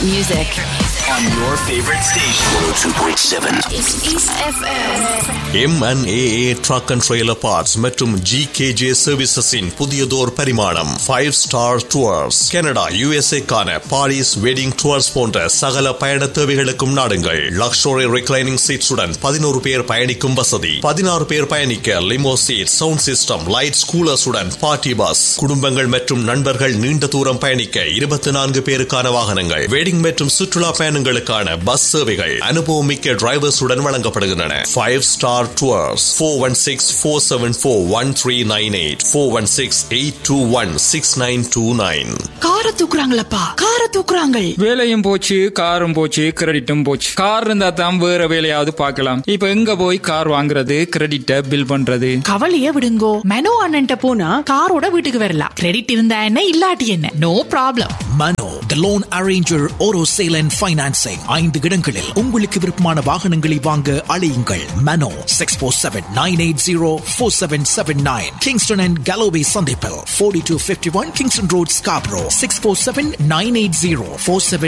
music. On your favorite station. 102.7. It's East FM. M&AA Truck and Trailer Parts மற்றும் GKJ Services-இன் புதியதோர் பரிமாணம் 5-star Tours. Canada, USA-க்கான Paris wedding tours போன்ற சகல பயண தேவைகளுக்கும் நாடுங்கள். லக்ஸரி ரிக்ளைனிங் சீட்ஸுடன் 11 பேர் பயணிக்கும் வசதி, 16 பேர் பயணிக்க லிமோ seat, sound system, lights, கூலர்ஸுடன் party bus. குடும்பங்கள் மற்றும் நண்பர்கள் நீண்ட தூரம் பயணிக்க 24 பேருக்கான வாகனங்கள். வெட்டிங் மற்றும் சுற்றுலா பயணங்களுக்கான பஸ் சேவைகள் அனுபவமிக்க டிரைவர்ஸுடன் வழங்கப்படுகின்றன. 5-star Tours 416-474-1398 416-821-6929. காரை தூக்குறாங்களப்பா, காரை தூக்குறாங்க. வேலையும் போச்சு, காரும் போச்சு, கிரெடிட்டும் போச்சு. கார் இருந்தா தான் வேற வேலையாவது பார்க்கலாம். இப்ப எங்க போய் கார் வாங்குறது, கிரெடிட்ட பில் பண்றது? கவலைய விடுங்கோ. மெனோ அண்ணன்ட்ட போனா காரோட வீட்டுக்கு வரலாம். கிரெடிட் இருந்தா என்ன, இல்லாட்டி என்ன, no problem. Mano the loan arranger, auto sale and financing. 5 இடங்களில் உங்களுக்கு விருப்பமான வாகனங்களை வாங்க அழையுங்கள். மனோ 647-980-4779. கிங்ஸ்டன் அண்ட் கலோவே சந்திப்பில் 4251 கிங்ஸ்டன் ரோட், ஸ்கார்பரோ. 647-980-4779.